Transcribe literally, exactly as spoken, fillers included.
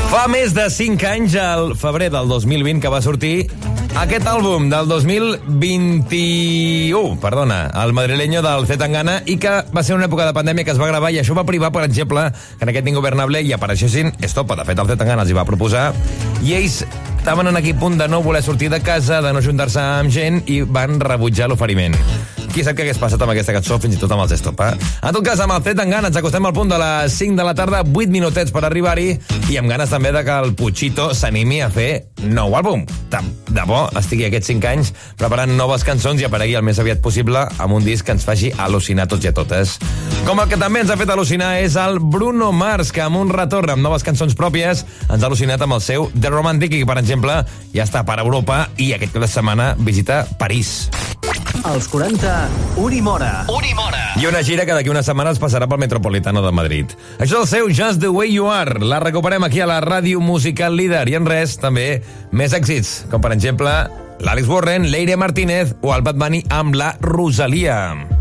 Fa més de cinc anys, al febrer del dos mil vint, que va sortir aquest àlbum del dos mil vint-i-u, perdona, el madrileño del C. Tangana, i que va ser una època de pandèmia que es va gravar, i això va privar, per exemple, que en aquest Ingobernable hi apareixessin Estopa. De fet, el C. Tangana els hi va proposar, i ells estaven en aquell punt de no voler sortir de casa, de no juntar-se amb gent, i van rebutjar l'oferiment. Qui sap què hagués passat amb aquesta cançó, fins i tot amb els Estopa. En tot cas, amb el C. Tangana ens acostem al punt de les cinc de la tarda, vuit minutets per arribar-hi, i amb ganes també de que el Puchito s'animi a fer nou àlbum. De, de bo estigui aquests cinc anys preparant noves cançons i aparegui el més aviat possible amb un disc que ens faci al·lucinar tots i a totes. Com el que també ens ha fet al·lucinar és el Bruno Mars, que amb un retorn amb noves cançons pròpies ens ha al·lucinat amb el seu The Romantic, i que, per exemple, ja està per Europa i aquest cap de setmana visita París. Als quaranta, Unimora. Unimora. I una gira que d'aquí unes setmanes passarà pel Metropolitano de Madrid. Això és el seu Just the Way You Are. La recuperem aquí a la ràdio musical líder. I en res, també, més èxits, com per exemple l'Àlex Warren, l'Eire Martínez o el Bad Bunny amb la Rosalia.